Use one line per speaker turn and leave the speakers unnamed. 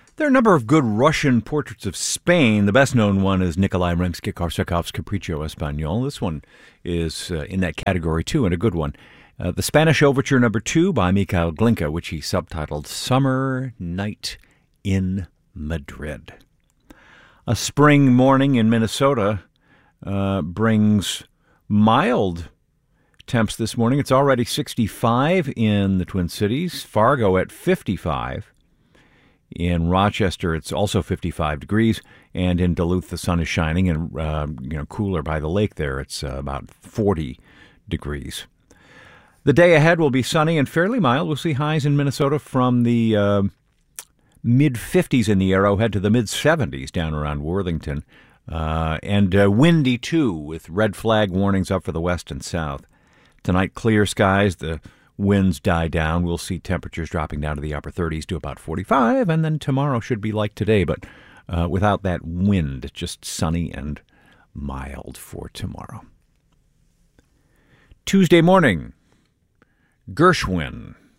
There are a number of good Russian portraits of Spain. The best-known one is Nikolai Rimsky-Korsakov's Capriccio Español. This one is in that category, too, and a good one. The Spanish Overture No. 2 by Mikhail Glinka, which he subtitled Summer Night in Madrid. A spring morning in Minnesota brings mild temps this morning. It's already 65 in the Twin Cities, Fargo at 55. In Rochester, it's also 55 degrees, and in Duluth, the sun is shining and cooler by the lake there. It's about 40 degrees. The day ahead will be sunny and fairly mild. We'll see highs in Minnesota from the mid-50s in the Arrowhead to the mid-70s down around Worthington, and windy, too, with red flag warnings up for the west and south. Tonight, clear skies. The winds die down. We'll see temperatures dropping down to the upper 30s to about 45, and then tomorrow should be like today, but without that wind, just sunny and mild for tomorrow. Tuesday morning, Gershwin.